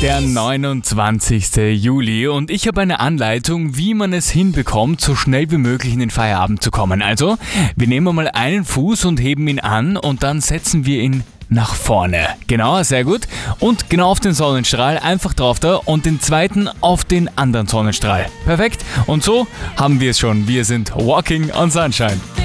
Der 29. Juli und ich habe eine Anleitung, wie man es hinbekommt, so schnell wie möglich in den Feierabend zu kommen. Also, wir nehmen mal einen Fuß und heben ihn an und dann setzen wir ihn nach vorne. Genau, sehr gut. Und genau auf den Sonnenstrahl, einfach drauf da und den zweiten auf den anderen Sonnenstrahl. Perfekt. Und so haben wir es schon. Wir sind Walking on Sunshine.